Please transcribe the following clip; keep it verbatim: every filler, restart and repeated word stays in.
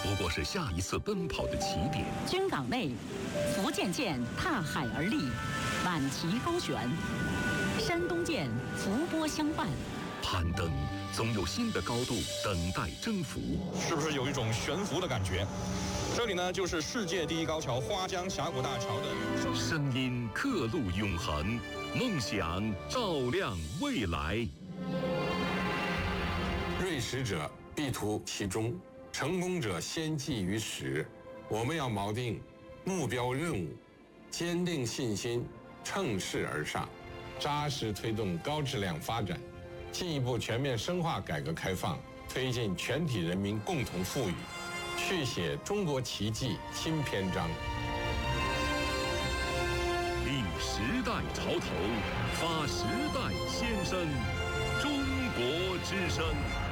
不过是下一次奔跑的起点。 军港内，福建舰踏海而立，满旗高悬；山东舰伏波相伴。 攀登总有新的高度等待征服， 是不是有一种悬浮的感觉？这里呢，就是世界第一高桥花江峡谷大桥的声音刻录永恒，梦想照亮未来。 锐识者必图其中，成功者先记于始。我们要锚定目标任务，坚定信心，乘势而上，扎实推动高质量发展，进一步全面深化改革开放，推进全体人民共同富裕，续写中国奇迹新篇章。 立时代潮头，发时代先声，中国之声。